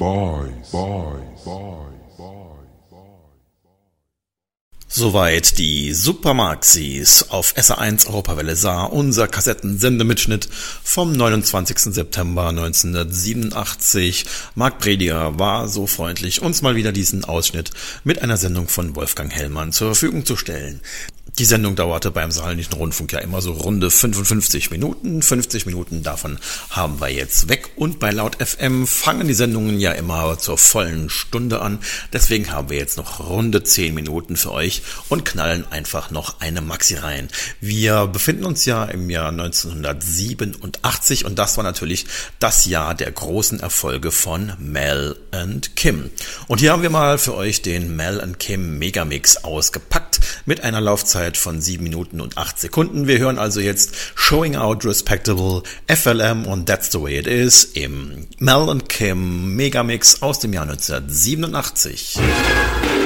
Soweit die Supermaxis auf SR1 Europawelle Saar, unser Kassettensendemitschnitt vom 29. September 1987. Marc Prediger war so freundlich, uns mal wieder diesen Ausschnitt mit einer Sendung von Wolfgang Hellmann zur Verfügung zu stellen. Die Sendung dauerte beim Saarländischen Rundfunk ja immer so runde 55 Minuten. 50 Minuten davon haben wir jetzt weg. Und bei Laut FM fangen die Sendungen ja immer zur vollen Stunde an. Deswegen haben wir jetzt noch runde 10 Minuten für euch und knallen einfach noch eine Maxi rein. Wir befinden uns ja im Jahr 1987 und das war natürlich das Jahr der großen Erfolge von Mel and Kim. Und hier haben wir mal für euch den Mel and Kim Megamix ausgepackt mit einer Laufzeit von 7 Minuten und 8 Sekunden. Wir hören also jetzt Showing Out Respectable, FLM und That's the Way It Is im Mel and Kim Megamix aus dem Jahr 1987.